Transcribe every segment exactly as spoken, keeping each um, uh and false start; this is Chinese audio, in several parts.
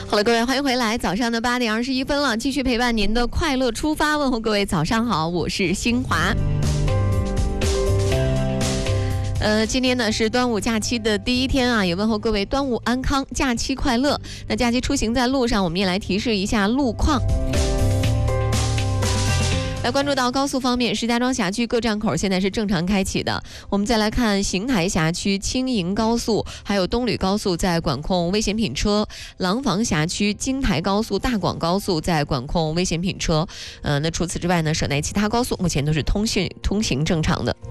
好了，各位，欢迎回来。早上的八点二十一分了，继续陪伴您的快乐出发。问候各位，早上好，我是新华。呃，今天呢是端午假期的第一天啊，也问候各位端午安康，假期快乐。那假期出行在路上，我们也来提示一下路况。来关注到高速方面，石家庄辖区各站口现在是正常开启的。我们再来看邢台辖区青营高速还有东吕高速在管控危险品车，廊坊辖区京台高速大广高速在管控危险品车。呃，那除此之外呢，省内其他高速目前都是通行通行正常的。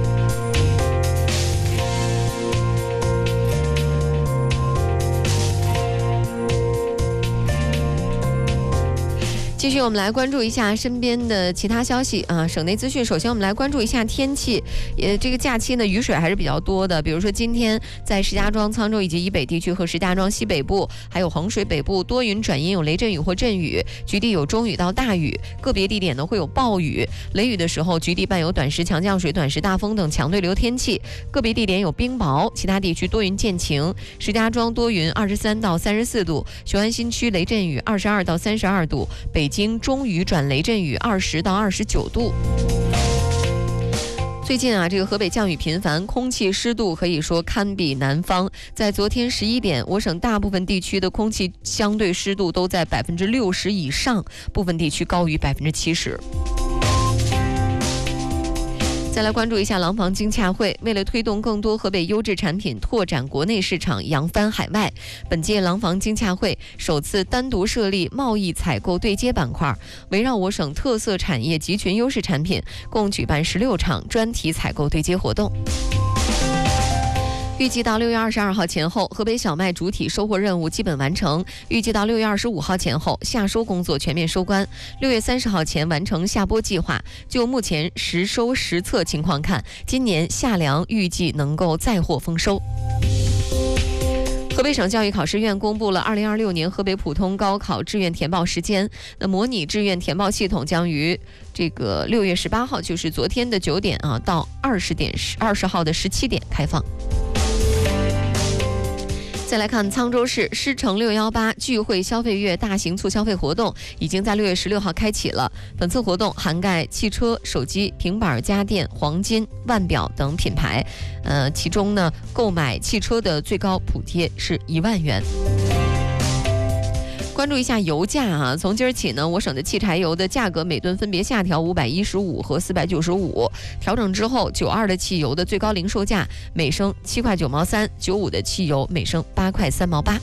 继续，我们来关注一下身边的其他消息啊，省内资讯。首先，我们来关注一下天气。呃，这个假期呢，雨水还是比较多的。比如说，今天在石家庄、沧州以及以北地区和石家庄西北部，还有衡水北部多云转阴，有雷阵雨或阵雨，局地有中雨到大雨，个别地点呢会有暴雨。雷雨的时候，局地伴有短时强降水、短时大风等强对流天气，个别地点有冰雹，其他地区多云见晴。石家庄多云，二十三到三十四度；雄安新区雷阵雨，二十二到三十二度；北京中雨转雷阵雨，二十到二十九度。最近啊，这个河北降雨频繁，空气湿度可以说堪比南方。在昨天十一点，我省大部分地区的空气相对湿度都在百分之六十以上，部分地区高于百分之七十。再来关注一下廊坊经洽会，为了推动更多河北优质产品拓展国内市场，扬帆海外，本届廊坊经洽会首次单独设立贸易采购对接板块，围绕我省特色产业集群优势产品，共举办十六场专题采购对接活动。预计到六月二十二号前后，河北小麦主体收获任务基本完成。预计到六月二十五号前后，夏收工作全面收官。六月三十号前完成下播计划。就目前实收实测情况看，今年夏粮预计能够再获丰收。河北省教育考试院公布了二零二六年河北普通高考志愿填报时间。那模拟志愿填报系统将于这个六月十八号，就是昨天的九点啊，到二十点二十号的十七点开放。再来看沧州市狮城六一八聚会消费月大型促消费活动已经在六月十六号开启了。本次活动涵盖汽车、手机、平板、家电、黄金、腕表等品牌。呃，其中呢，购买汽车的最高补贴是一万元。关注一下油价啊，从今儿起呢，我省的汽柴油的价格每吨分别下调五百一十五和四百九十五，调整之后，九二的汽油的最高零售价每升七块九毛三，九五的汽油每升八块三毛八。